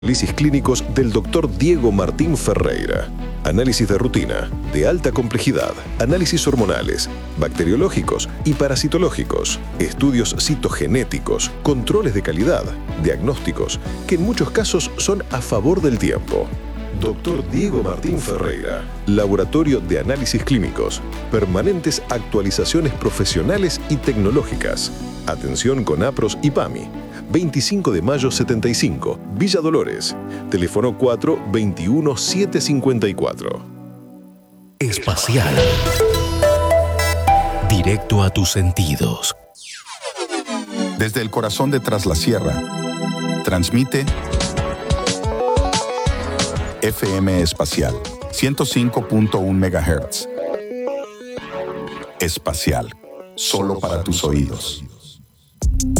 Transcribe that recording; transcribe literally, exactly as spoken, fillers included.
Análisis clínicos del doctor Diego Martín Ferreira. Análisis de rutina, de alta complejidad, análisis hormonales, bacteriológicos y parasitológicos, estudios citogenéticos, controles de calidad, diagnósticos, que en muchos casos son a favor del tiempo. doctor Diego Martín Ferreira, Laboratorio de Análisis Clínicos, permanentes actualizaciones profesionales y tecnológicas. Atención con APROS y PAMI. veinticinco de mayo setenta y cinco, Villa Dolores. Teléfono cuatro veintiuno setecientos cincuenta y cuatro. Espacial. Directo a tus sentidos. Desde el corazón de Tras la Sierra, transmite F M Espacial, ciento cinco punto uno megahertz. Espacial, solo para tus oídos.